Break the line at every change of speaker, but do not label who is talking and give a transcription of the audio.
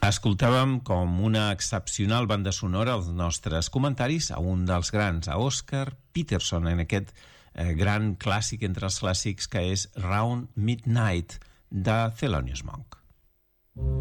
Escoltàvem com una excepcional banda sonora als nostres comentaris a un dels grans, a Oscar Peterson, en aquest gran clàssic entre els clàssics que és Round Midnight de Thelonious Monk.